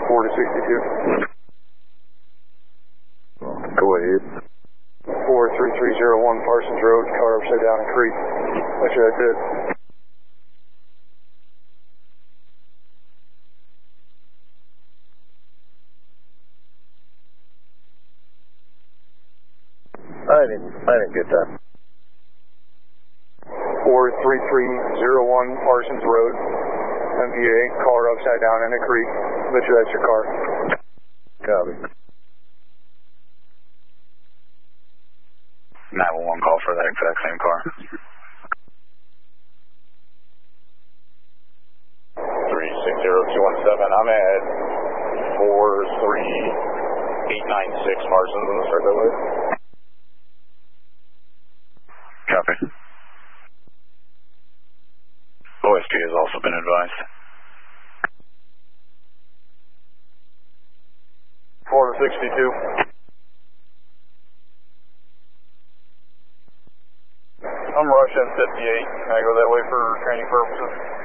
4 to 62. Go ahead. 43301 Parsons Road, car upside down in creek. Make sure that's it. I didn't get that. 43301 Parsons Road, MPA, car upside down in a creek. Bet you that's your car. Copy. 911 call for that exact same car. 360217, I'm at 43896 Parsons in the circle way. Copy. OSP has also been advised. 4 to 62. I'm Russian 58. Can I go that way for training purposes?